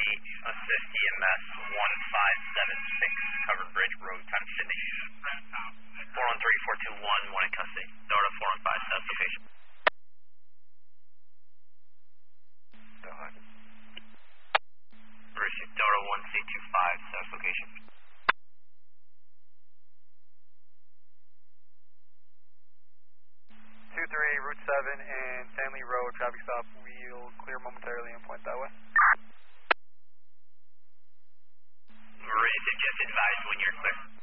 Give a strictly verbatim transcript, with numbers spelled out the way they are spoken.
assist E M S one five seven six, Covered Bridge Road, time Sydney. four one three, four two one, one in custody. Delta four one five, status location. Go ahead. Receive Delta one C two five, status location. two three, Route seven and Stanley Road, traffic stop, we'll clear momentarily and point that way. Receive, just advise when you're clear.